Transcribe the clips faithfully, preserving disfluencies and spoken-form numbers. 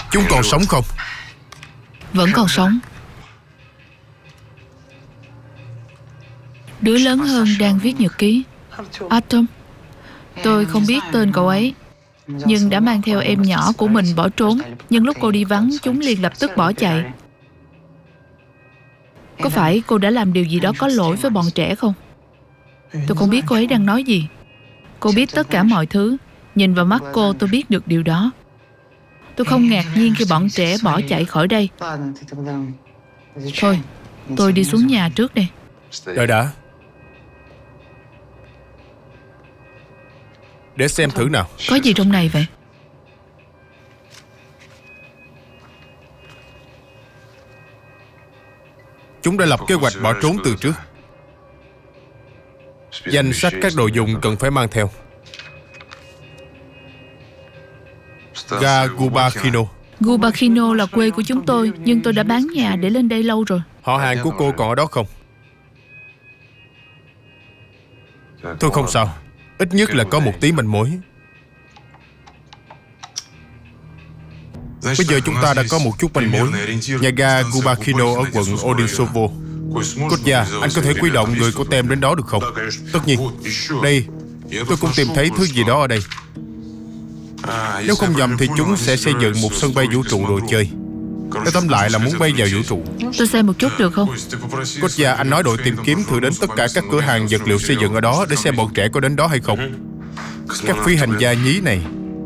Chúng còn sống không? Vẫn còn sống. Đứa lớn hơn đang viết nhật ký. Artem. Tôi không biết tên cậu ấy, nhưng đã mang theo em nhỏ của mình bỏ trốn. Nhưng lúc cô đi vắng, chúng liền lập tức bỏ chạy. Có phải cô đã làm điều gì đó có lỗi với bọn trẻ không? Tôi không biết cô ấy đang nói gì. Cô biết tất cả mọi thứ. Nhìn vào mắt cô tôi biết được điều đó. Tôi không ngạc nhiên khi bọn trẻ bỏ chạy khỏi đây. Thôi, tôi đi xuống nhà trước đây. Đợi đã. Để xem thử nào. Có gì trong này vậy? Chúng đã lập kế hoạch bỏ trốn từ trước. Danh sách các đồ dùng cần phải mang theo. Ga Gubakino. Gubakino là quê của chúng tôi, nhưng tôi đã bán nhà để lên đây lâu rồi. Họ hàng của cô còn ở đó không? Thôi không sao. Ít nhất là có một tí manh mối. Bây giờ chúng ta đã có một chút manh mối. Nhà ga Gubakino ở quận Odinsovo. Kotya, anh có thể quy động người của tem đến đó được không? Tất nhiên. Đây, tôi cũng tìm thấy thứ gì đó ở đây. Nếu không nhầm thì chúng sẽ xây dựng một sân bay vũ trụ đồ chơi. Nói tóm lại là muốn bay vào vũ trụ. Tôi xem một chút được không? Kotya, anh nói đội tìm kiếm thử đến tất cả các cửa hàng vật liệu xây dựng ở đó để xem bọn trẻ có đến đó hay không. Các phi hành gia nhí này.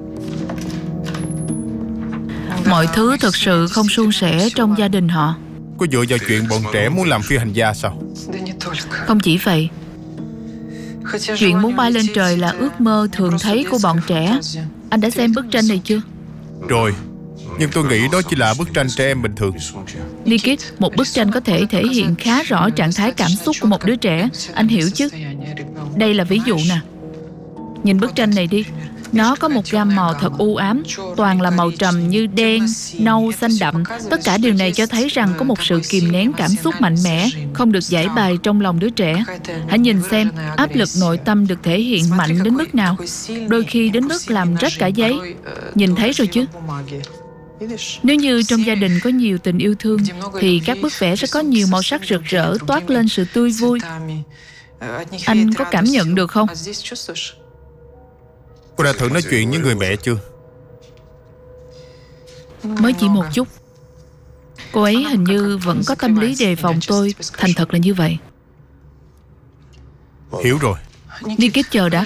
Mọi thứ thật sự không suôn sẻ trong gia đình họ. Có dựa vào chuyện bọn trẻ muốn làm phi hành gia sao? Không chỉ vậy. Chuyện muốn bay lên trời là ước mơ thường thấy của bọn trẻ. Anh đã xem bức tranh này chưa? Rồi. Nhưng tôi nghĩ đó chỉ là bức tranh trẻ em bình thường. Nikit, một bức tranh có thể thể hiện khá rõ trạng thái cảm xúc của một đứa trẻ. Anh hiểu chứ? Đây là ví dụ nè. Nhìn bức tranh này đi. Nó có một gam màu thật u ám, toàn là màu trầm như đen, nâu, xanh đậm. Tất cả điều này cho thấy rằng có một sự kìm nén cảm xúc mạnh mẽ, không được giải bày trong lòng đứa trẻ. Hãy nhìn xem, áp lực nội tâm được thể hiện mạnh đến mức nào. Đôi khi đến mức làm rách cả giấy. Nhìn thấy rồi chứ? Nếu như trong gia đình có nhiều tình yêu thương, thì các bức vẽ sẽ có nhiều màu sắc rực rỡ, toát lên sự tươi vui. Anh có cảm nhận được không? Cô đã thử nói chuyện với người mẹ chưa? Mới chỉ một chút. Cô ấy hình như vẫn có tâm lý đề phòng tôi. Thành thật là như vậy. Hiểu rồi. Nikit, chờ đã.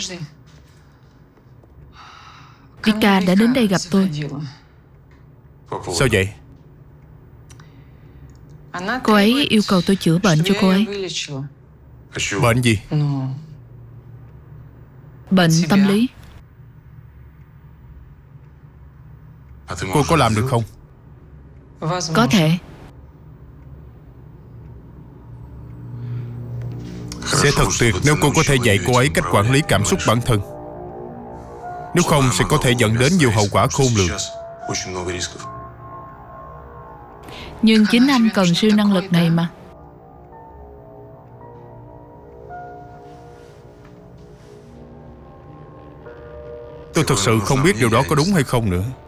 Vika đã đến đây gặp tôi. Sao vậy? Cô ấy yêu cầu tôi chữa bệnh cho cô ấy. Bệnh gì? Bệnh tâm lý. Cô có làm được không? Có thể. Sẽ thật tuyệt nếu cô có thể dạy cô ấy cách quản lý cảm xúc bản thân. Nếu không sẽ có thể dẫn đến nhiều hậu quả khôn lường. Nhưng chính anh cần siêu năng lực này mà. Tôi thật sự không biết điều đó có đúng hay không nữa.